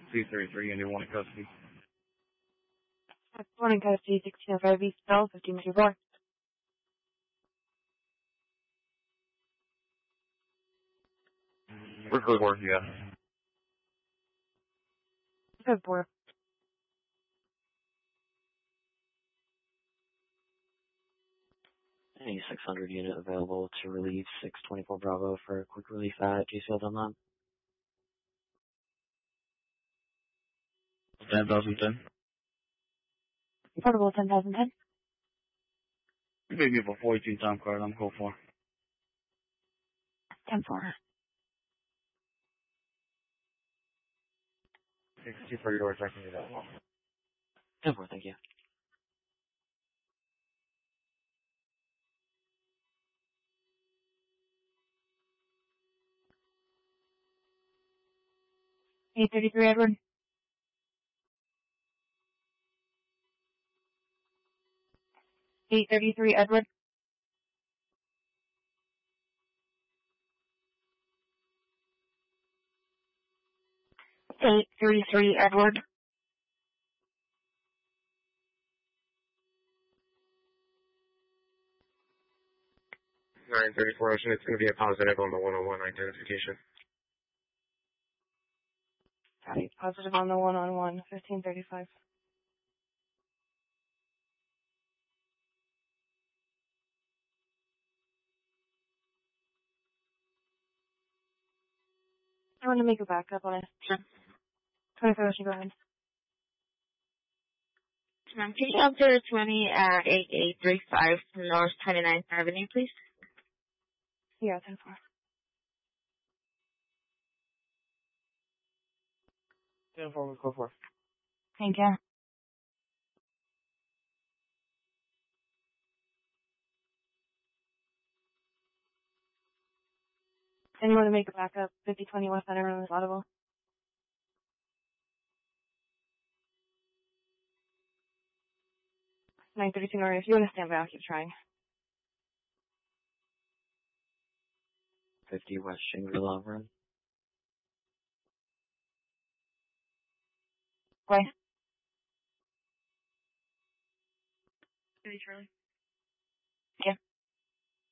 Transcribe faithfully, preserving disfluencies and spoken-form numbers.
C thirty-three, anyone in custody. Morning, custody, sixteen oh five East Bell, fifteen two four. We're good work, yeah. Good four. Any six hundred unit available to relieve six twenty-four Bravo for quick relief at G C L Dunlop. ten thousand ten. Portable ten thousand ten. You may give a forty-two time card, I'm code for. ten four. sixty for yours, I can do that one. ten four, thank you. eight thirty-three Edward. eight thirty-three Edward. eight thirty-three Edward. nine thirty-four Ocean, it's going to be a positive on the one oh one identification. Copy. Positive on the one on one, fifteen thirty-five. I want to make a backup on it. Sure. twenty-five Ocean, go ahead. Ma'am, can you enter twenty at eight eight three five North twenty-ninth Avenue, please? Yeah, ten four. ten four, let's go for. Thank you. Anyone to make a backup? fifty twenty West Center Road is audible. nine thirty-two North, if you want to stand by, I'll keep trying. fifty West Shangri-La Run. Why? Really, Charlie?